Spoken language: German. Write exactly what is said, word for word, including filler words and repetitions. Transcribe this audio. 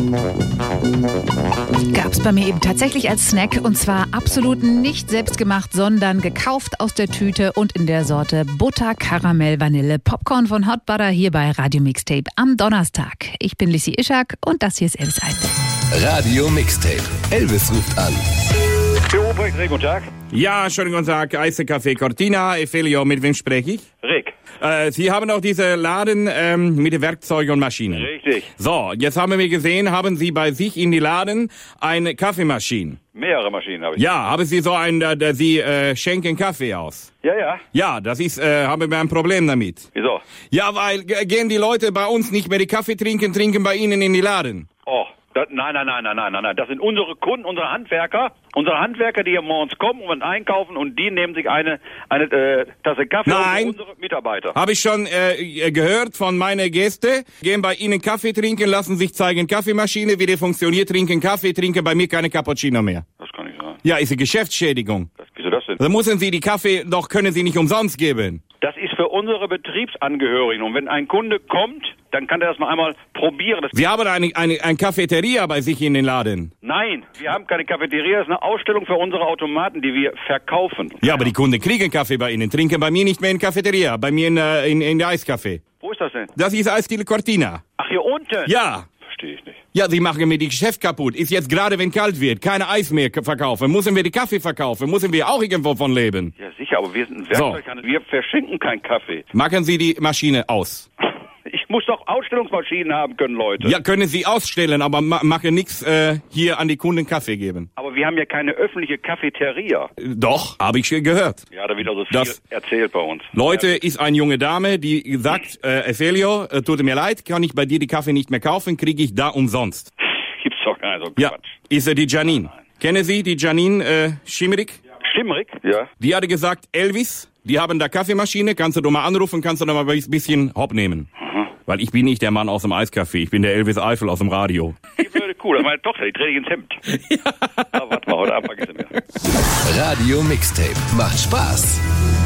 Gab's bei mir eben tatsächlich als Snack und zwar absolut nicht selbstgemacht, sondern gekauft aus der Tüte und in der Sorte Butter, Karamell, Vanille, Popcorn von Hot Butter hier bei Radio Mixtape am Donnerstag. Ich bin Lissi Ischak und das hier ist Elvis Eifel. Radio Mixtape. Elvis ruft an. Guten Tag. Ja, schönen guten Tag. Eiscafé Cortina, Evelio, mit wem spreche ich? Rick. Äh, Sie haben auch diese Laden ähm, mit den Werkzeugen und Maschinen. Richtig. So, jetzt haben wir gesehen, haben Sie bei sich in die Laden eine Kaffeemaschine. Mehrere Maschinen habe ich. Ja, haben Sie so ein, äh, da Sie äh, schenken Kaffee aus? Ja, ja. Ja, das ist, äh, haben wir ein Problem damit. Wieso? Ja, weil g- gehen die Leute bei uns nicht mehr die Kaffee trinken, trinken bei Ihnen in die Laden. Oh, das, nein, nein, nein, nein, nein, nein, nein. Das sind unsere Kunden, unsere Handwerker. Unsere Handwerker, die hier morgens kommen und einkaufen und die nehmen sich eine, eine äh, Tasse Kaffee Nein. und unsere Mitarbeiter. Habe ich schon äh, gehört von meinen Gästen. Gehen bei Ihnen Kaffee trinken, lassen sich zeigen Kaffeemaschine, wie die funktioniert, trinken Kaffee, trinken bei mir keine Cappuccino mehr. Das kann nicht sein. Ja, ist eine Geschäftsschädigung. Das, wieso das denn? Da müssen Sie die Kaffee, doch können Sie nicht umsonst geben. Das ist für unsere Betriebsangehörigen. Und wenn ein Kunde kommt, dann kann er das mal einmal probieren. Das Sie haben eine, eine, eine Cafeteria bei sich in den Laden. Nein, wir haben keine Cafeteria. Das ist eine Ausstellung für unsere Automaten, die wir verkaufen. Ja, aber die Kunden kriegen Kaffee bei Ihnen, trinken bei mir nicht mehr in Cafeteria, bei mir in, äh, in, in der Eiscafé. Wo ist das denn? Das ist Eisdiele Cortina. Ach, hier unten? Ja. Verstehe ich nicht. Ja, Sie machen mir die Geschäft kaputt. Ist jetzt gerade, wenn kalt wird, keine Eis mehr k- verkaufen. Müssen wir die Kaffee verkaufen? Müssen wir auch irgendwo von leben? Ja, sicher, aber wir sind ein Werkzeughandel. Wir verschenken keinen Kaffee. Machen Sie die Maschine aus. Ich muss doch Ausstellungsmaschinen haben können, Leute. Ja, können Sie ausstellen, aber ma machen nichts äh, hier an die Kunden Kaffee geben. Aber wir haben ja keine öffentliche Cafeteria. Äh, Doch, habe ich schon gehört. Ja, da wird also viel Das- erzählt bei uns. Leute, ist eine junge Dame, die sagt, äh, Evelio, äh, tut mir leid, kann ich bei dir die Kaffee nicht mehr kaufen, kriege ich da umsonst. Gibt's doch gar nicht so Ja, Quatsch. ist äh, die Janine. Kennen Sie die Janine äh, Schimmerig? Schimmrig? Ja. Die hatte gesagt, Elvis, die haben da Kaffeemaschine, kannst du doch mal anrufen, kannst du doch mal ein bisschen Hopp nehmen. Weil ich bin nicht der Mann aus dem Eiscafé, ich bin der Elvis Eifel aus dem Radio. Die würde cool. Das ist meine Tochter, die dreht ich ins Hemd. Ja. Aber warte mal, heute Abend vergessen wir. Radio Mixtape. Macht Spaß.